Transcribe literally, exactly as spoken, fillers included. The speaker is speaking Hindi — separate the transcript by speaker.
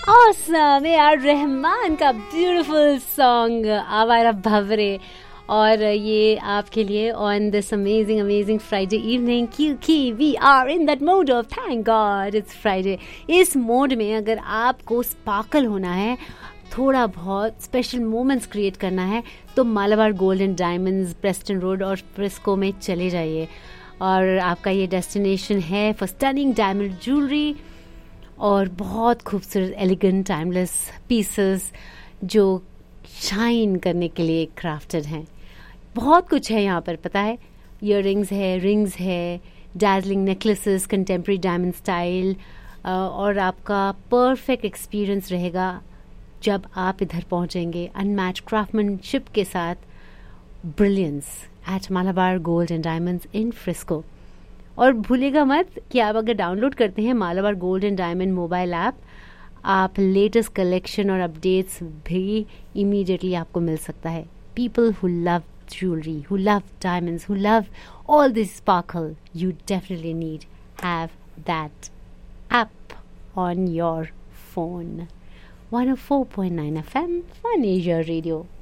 Speaker 1: Awesome! ए आर रहमान का ब्यूटीफुल सॉन्ग आवारा भवरे, और ये आपके लिए on this amazing amazing Friday evening, क्योंकि we are in that mode of thank God it's Friday. इस मोड में अगर आपको स्पार्कल होना है, थोड़ा बहुत स्पेशल मोमेंट्स क्रिएट करना है, तो Malabar gold and diamonds, Preston road और फ्रिस्को में चले जाइए। और आपका ये डेस्टिनेशन है फॉर स्टनिंग डायमंड ज्वेलरी और बहुत खूबसूरत एलिगेंट टाइमलेस पीसेस जो शाइन करने के लिए क्राफ्टेड हैं। बहुत कुछ है यहाँ पर, पता है, ईयररिंग्स है, रिंग्स है, darling necklaces, contemporary diamond style, और आपका परफेक्ट एक्सपीरियंस रहेगा जब आप इधर पहुँचेंगे अनमैच क्राफ्टमैनशिप के साथ। Brilliance eight Malabar gold and diamonds in Frisco. और भूलिएगा मत कि आप अगर डाउनलोड करते हैं Malabar gold and diamond mobile app, आप लेटेस्ट कलेक्शन और अपडेट्स भी इमीडिएटली आपको मिल सकता है। People who love jewellery, who love diamonds, who love all this sparkle, you definitely need have that app on your phone. one oh four point nine F M, Fun Asia Radio.